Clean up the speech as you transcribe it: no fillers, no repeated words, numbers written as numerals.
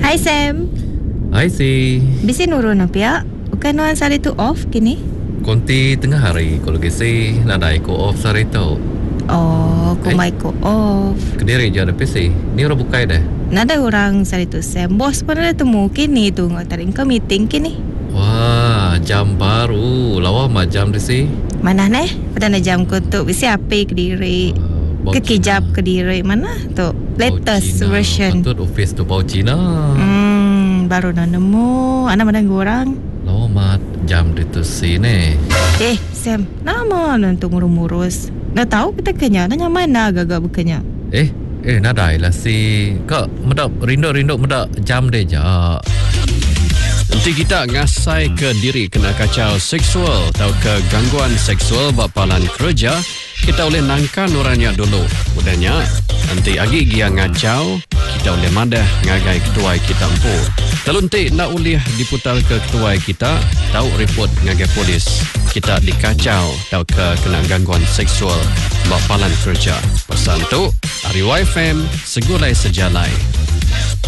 Hai Sam. Hai si. Bisi nurun apa ya? Bukan nuan sari tu off kini? Konti tengah hari kalau kisi nadai ko off sari tu. Oh, kumai ko off. Kediri je ada PC. Ni orang bukai dah. Nada orang sari tu Sam. Bos pun ada temu kini tu ngatarin ke meeting kini. Wah, jam baru. Lawa jam di si. Mana neh? Pada na jam ko tu bisi api Kediri. Kekijap Kediri mana tu? Latest version. Patut office tu bau Cina. Baru na nemu. Ana mana orang? Lawa jam di tu si ni. Sam, nama nanti ngurus-ngurus. Nak tahu kita kenya, nanya mana agak-agak bukannya. Nadai lah si. Kak, medap rindu medap jam deh jak. Nanti kita ngasai ke diri kena kacau seksual atau ke gangguan seksual bapalan kerja, kita boleh nangkan orangnya dulu. Mudahnya, nanti agi dia ngacau, kita boleh madah ngagai ketua kita empu. Kalau nanti nak uliah diputar ke ketua kita, tahu report ngagai polis. Kita dikacau atau ke kena gangguan seksual bapalan kerja. Pesan tu, Ari YFM, segulai sejalai.